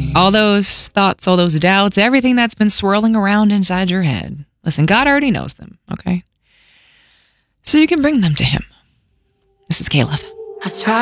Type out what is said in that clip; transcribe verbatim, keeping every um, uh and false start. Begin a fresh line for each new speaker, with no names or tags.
All those thoughts, all those doubts, everything that's been swirling around inside your head. Listen, God already knows them, okay? So you can bring them to him. This is Caleb.
I try